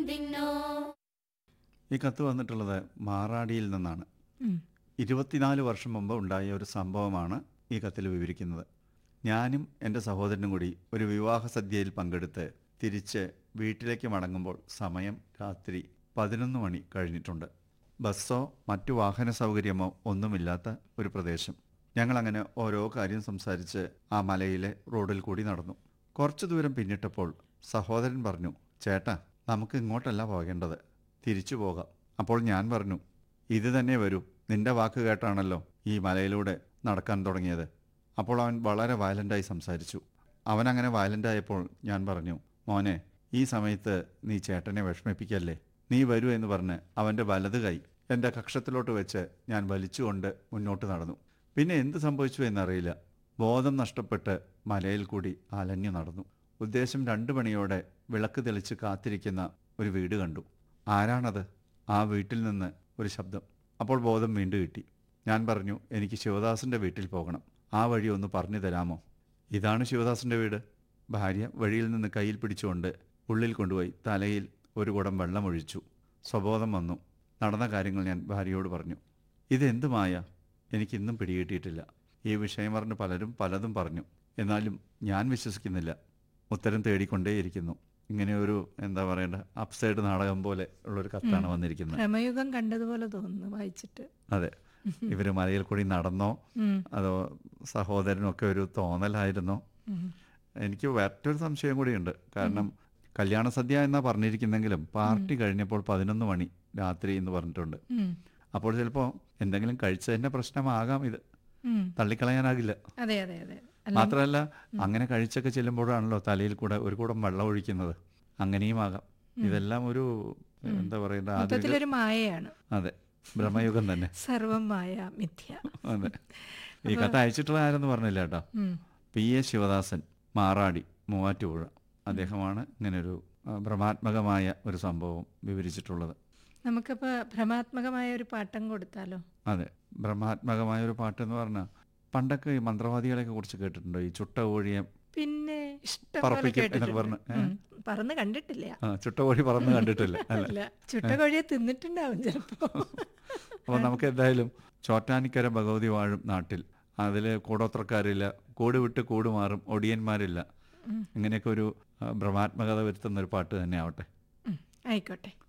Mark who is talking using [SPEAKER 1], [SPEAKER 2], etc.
[SPEAKER 1] ഈ കത്ത് വന്നിട്ടുള്ളത് മാറാടിയിൽ നിന്നാണ്.
[SPEAKER 2] ഉം.
[SPEAKER 1] 24 വർഷം മുമ്പ് ഉണ്ടായ ഒരു സംഭവമാണ് ഈ കത്തിൽ വിവരിക്കുന്നത്. ഞാനും എൻ്റെ സഹോദരനും കൂടി ഒരു വിവാഹ സദ്യയിൽ പങ്കെടുത്ത് തിരിച്ച് വീട്ടിലേക്ക് മടങ്ങുമ്പോൾ സമയം രാത്രി 11 മണി കഴിഞ്ഞിട്ടുണ്ട്. ബസ്സോ മറ്റു വാഹന സൗകര്യമോ ഒന്നുമില്ലാത്ത ഒരു പ്രദേശം. ഞങ്ങളങ്ങനെ ഓരോ കാര്യം സംസാരിച്ച് ആ മലയിലെ റോഡിൽ കൂടി നടന്നു. കുറച്ചു ദൂരം പിന്നിട്ടപ്പോൾ സഹോദരൻ പറഞ്ഞു, ചേട്ടാ, നമുക്ക് ഇങ്ങോട്ടല്ല പോകേണ്ടത്, തിരിച്ചു പോകാം. അപ്പോൾ ഞാൻ പറഞ്ഞു, ഇത് തന്നെ വരൂ, നിന്റെ വാക്ക് കേട്ടാണല്ലോ ഈ മലയിലൂടെ നടക്കാൻ തുടങ്ങിയത്. അപ്പോൾ അവൻ വളരെ വയലൻ്റായി സംസാരിച്ചു. അവനങ്ങനെ വയലൻ്റായപ്പോൾ ഞാൻ പറഞ്ഞു, മോനെ, ഈ സമയത്ത് നീ ചേട്ടനെ വിഷമിപ്പിക്കല്ലേ, നീ വരൂ എന്ന് പറഞ്ഞ് അവൻ്റെ വലത് കൈ എൻ്റെ കക്ഷത്തിലോട്ട് വെച്ച് ഞാൻ വലിച്ചുകൊണ്ട് മുന്നോട്ട് നടന്നു. പിന്നെ എന്ത് സംഭവിച്ചു എന്നറിയില്ല. ബോധം നഷ്ടപ്പെട്ട് മലയിൽ കൂടി അലഞ്ഞു നടന്നു. ഉദ്ദേശം 2 മണിയോടെ വിളക്ക് തെളിച്ച് കാത്തിരിക്കുന്ന ഒരു വീട് കണ്ടു. ആരാണത്? ആ വീട്ടിൽ നിന്ന് ഒരു ശബ്ദം. അപ്പോൾ ബോധം വീണ്ടും കിട്ടി. ഞാൻ പറഞ്ഞു, എനിക്ക് ശിവദാസൻ്റെ വീട്ടിൽ പോകണം, ആ വഴി ഒന്ന് പറഞ്ഞു തരാമോ? ഇതാണ് ശിവദാസൻ്റെ വീട്. ഭാര്യ വഴിയിൽ നിന്ന് കയ്യിൽ പിടിച്ചുകൊണ്ട് ഉള്ളിൽ കൊണ്ടുപോയി തലയിൽ ഒരു കുടം വെള്ളമൊഴിച്ചു. സ്വബോധം വന്നു. നടന്ന കാര്യങ്ങൾ ഞാൻ ഭാര്യയോട് പറഞ്ഞു. ഇതെന്ത് മായ? എനിക്കിന്നും പിടികിട്ടിയിട്ടില്ല. ഈ വിഷയം പറഞ്ഞ് പലരും പലതും പറഞ്ഞു. എന്നാലും ഞാൻ വിശ്വസിക്കുന്നില്ല. ഉത്തരം തേടിക്കൊണ്ടേയിരിക്കുന്നു. ഇങ്ങനെയൊരു എന്താ പറയേണ്ട അപ്സൈഡ് നാടകം പോലെ ഉള്ളൊരു കത്താണ് വന്നിരിക്കുന്നത്.
[SPEAKER 2] ഭ്രമയുഗം കണ്ടതുപോലെ തോന്നുന്നു വായിച്ചിട്ട്.
[SPEAKER 1] അതെ, ഇവര് മലയിൽ കൂടി നടന്നോ അതോ സഹോദരനൊക്കെ ഒരു തോന്നലായിരുന്നോ? എനിക്ക് മറ്റൊരു സംശയം കൂടിയുണ്ട്. കാരണം കല്യാണ സദ്യ എന്നാ പറഞ്ഞിരിക്കുന്നെങ്കിലും പാർട്ടി കഴിഞ്ഞപ്പോൾ 11 മണി രാത്രി എന്ന് പറഞ്ഞിട്ടുണ്ട്. അപ്പോൾ ചിലപ്പോൾ എന്തെങ്കിലും കഴിച്ചതിന്റെ പ്രശ്നമാകാം. ഇത് തള്ളിക്കളയാനാകില്ല.
[SPEAKER 2] അതെ അതെ അതെ.
[SPEAKER 1] മാത്രമല്ല, അങ്ങനെ കഴിച്ചൊക്കെ ചെല്ലുമ്പോഴാണല്ലോ തലയിൽ കൂടെ ഒരു കൂടം വെള്ളം ഒഴിക്കുന്നത്. അങ്ങനെയും ആകാം. ഇതെല്ലാം ഒരു എന്താ പറയണ്ട,
[SPEAKER 2] മൊത്തത്തിലൊരു മായയാണ്.
[SPEAKER 1] അതെ, ഭ്രമയുഗം തന്നെ.
[SPEAKER 2] സർവം മായ മിഥ്യ.
[SPEAKER 1] അതെ. ഈ കഥ അയച്ചിട്ടുള്ള ആരെന്ന് പറഞ്ഞില്ല കേട്ടോ. P.A. ശിവദാസൻ, മാറാടി, മൂവാറ്റുപുഴ. അദ്ദേഹമാണ് ഇങ്ങനൊരു ഭ്രമാത്മകമായ ഒരു സംഭവം വിവരിച്ചിട്ടുള്ളത്.
[SPEAKER 2] നമുക്കപ്പോൾ ഭ്രമാത്മകമായ ഒരു പാട്ടം കൊടുത്താലോ?
[SPEAKER 1] അതെ, ഭ്രമാത്മകമായ ഒരു പാട്ടെന്ന് പറഞ്ഞാൽ പണ്ടൊക്കെ ഈ മന്ത്രവാദികളെയൊക്കെ കുറിച്ച് കേട്ടിട്ടുണ്ടോ? ഈ ചുട്ട കോഴിയെ
[SPEAKER 2] പിന്നെ ഇഷ്ടം
[SPEAKER 1] പറപ്പിക്കും എന്നൊക്കെ പറഞ്ഞ്.
[SPEAKER 2] പറന്ന് കണ്ടിട്ടില്ല.
[SPEAKER 1] ചുട്ട കോഴി പറന്ന് കണ്ടിട്ടില്ല
[SPEAKER 2] അല്ല, ചുട്ട കോഴിയെ തിന്നിട്ടുണ്ടാവും ചിലപ്പോ.
[SPEAKER 1] അപ്പോൾ നമുക്ക് എന്തായാലും ചോറ്റാനിക്കര ഭഗവതി വാഴും നാട്ടിൽ അതിൽ കൂടോത്രക്കാരില്ല, കൂട് വിട്ട് കൂട് മാറും, ഒടിയന്മാരില്ല. ഇങ്ങനെയൊക്കെ ഒരു ഭ്രമാത്മകത വരുത്തുന്ന ഒരു പാട്ട് തന്നെ ആവട്ടെ.
[SPEAKER 2] ആയിക്കോട്ടെ.